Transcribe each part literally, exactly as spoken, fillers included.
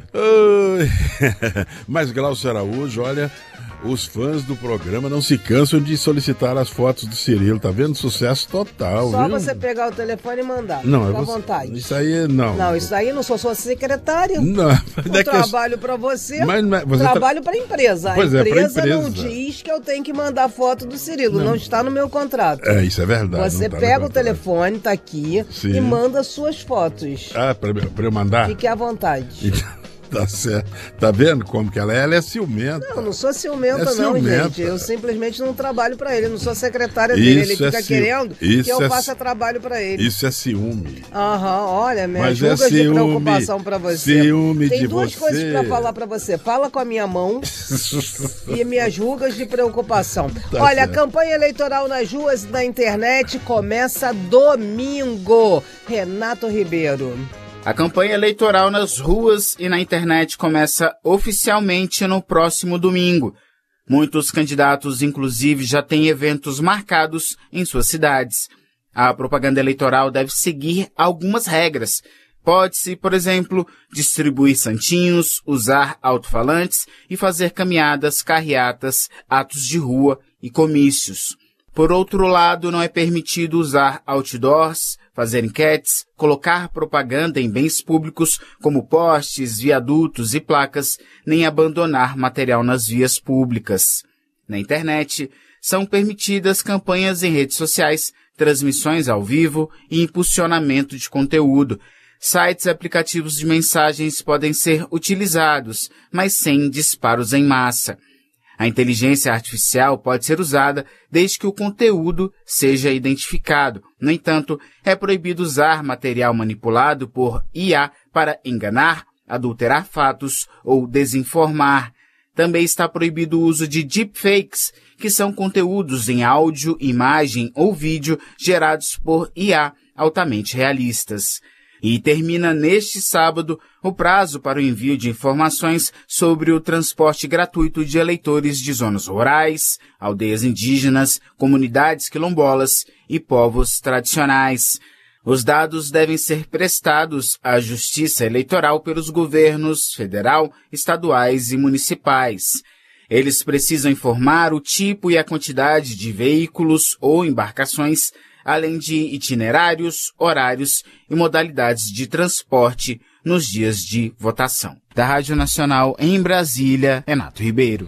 Mas Glaucio Araújo, olha, os fãs do programa não se cansam de solicitar as fotos do Cirilo, tá vendo? Sucesso total, Só viu? você pegar o telefone e mandar. Não, Fica é à você... vontade. Isso aí não. Não, isso aí não sou sua secretária. Não, eu é trabalho que... para você, mas, mas você trabalho tra... para a empresa. A pois empresa, é, pra empresa não diz que eu tenho que mandar foto do Cirilo, não, não está no meu contrato. É, isso é verdade. Você tá pega o telefone, tá aqui, Sim. e manda suas fotos. Ah, pra, pra eu mandar? Fique à vontade. Tá certo. Tá vendo como que ela é? Ela é ciumenta. Não, não sou ciumenta, é não, ciumenta. gente. Eu simplesmente não trabalho pra ele. Eu não sou secretária dele. Ele fica é ci... querendo isso que eu é... faça trabalho pra ele. Isso é ciúme. Aham, olha, minhas Mas julgas é ciúme, de preocupação pra você. Ciúme Tem de duas você. coisas pra falar pra você. Fala com a minha mão e minhas julgas de preocupação. Tá olha, certo. A campanha eleitoral nas ruas e na internet começa domingo. Renato Ribeiro. A campanha eleitoral nas ruas e na internet começa oficialmente no próximo domingo. Muitos candidatos, inclusive, já têm eventos marcados em suas cidades. A propaganda eleitoral deve seguir algumas regras. Pode-se, por exemplo, distribuir santinhos, usar alto-falantes e fazer caminhadas, carreatas, atos de rua e comícios. Por outro lado, não é permitido usar outdoors, fazer enquetes, colocar propaganda em bens públicos como postes, viadutos e placas, nem abandonar material nas vias públicas. Na internet, são permitidas campanhas em redes sociais, transmissões ao vivo e impulsionamento de conteúdo. Sites e aplicativos de mensagens podem ser utilizados, mas sem disparos em massa. A inteligência artificial pode ser usada desde que o conteúdo seja identificado. No entanto, é proibido usar material manipulado por I A para enganar, adulterar fatos ou desinformar. Também está proibido o uso de deepfakes, que são conteúdos em áudio, imagem ou vídeo gerados por I A altamente realistas. E termina neste sábado o prazo para o envio de informações sobre o transporte gratuito de eleitores de zonas rurais, aldeias indígenas, comunidades quilombolas e povos tradicionais. Os dados devem ser prestados à Justiça Eleitoral pelos governos federal, estaduais e municipais. Eles precisam informar o tipo e a quantidade de veículos ou embarcações, além de itinerários, horários e modalidades de transporte nos dias de votação. Da Rádio Nacional em Brasília, Renato Ribeiro.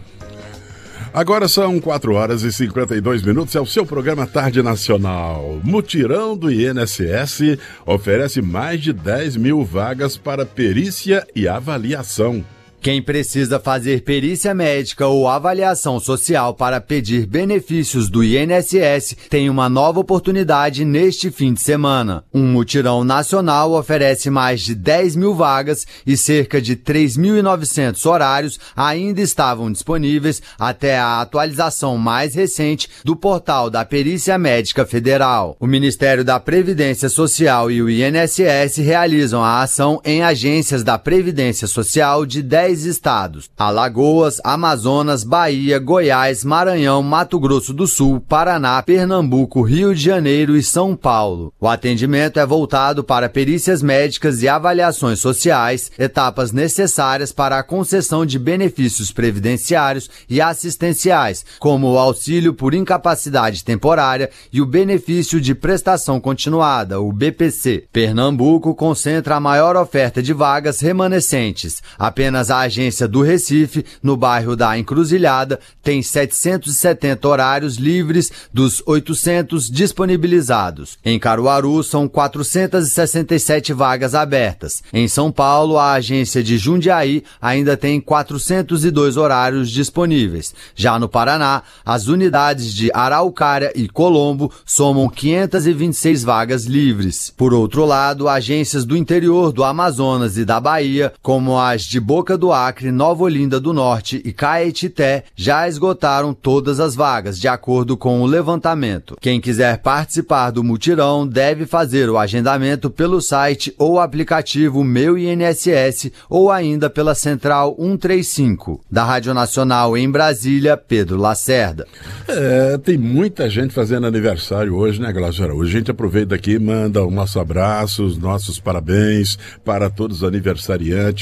Agora são quatro horas e cinquenta e dois minutos, é o seu programa Tarde Nacional. Mutirão do I N S S oferece mais de dez mil vagas para perícia e avaliação. Quem precisa fazer perícia médica ou avaliação social para pedir benefícios do I N S S tem uma nova oportunidade neste fim de semana. Um mutirão nacional oferece mais de dez mil vagas e cerca de três mil e novecentos horários ainda estavam disponíveis até a atualização mais recente do portal da Perícia Médica Federal. O Ministério da Previdência Social e o I N S S realizam a ação em agências da Previdência Social de dez estados: Alagoas, Amazonas, Bahia, Goiás, Maranhão, Mato Grosso do Sul, Paraná, Pernambuco, Rio de Janeiro e São Paulo. O atendimento é voltado para perícias médicas e avaliações sociais, etapas necessárias para a concessão de benefícios previdenciários e assistenciais, como o auxílio por incapacidade temporária e o benefício de prestação continuada, o B P C. Pernambuco concentra a maior oferta de vagas remanescentes. Apenas a agência do Recife, no bairro da Encruzilhada, tem setecentos e setenta horários livres dos oitocentos disponibilizados. Em Caruaru, são quatrocentas e sessenta e sete vagas abertas. Em São Paulo, a agência de Jundiaí ainda tem quatrocentos e dois horários disponíveis. Já no Paraná, as unidades de Araucária e Colombo somam quinhentas e vinte e seis vagas livres. Por outro lado, agências do interior do Amazonas e da Bahia, como as de Boca do Acre, Nova Olinda do Norte e Caetité, já esgotaram todas as vagas, de acordo com o levantamento. Quem quiser participar do mutirão deve fazer o agendamento pelo site ou aplicativo Meu I N S S ou ainda pela Central cento e trinta e cinco. Da Rádio Nacional em Brasília, Pedro Lacerda. É, tem muita gente fazendo aniversário hoje, né, Glaucio Araújo? A gente aproveita aqui e manda o nosso abraço, os nossos parabéns para todos os aniversariantes.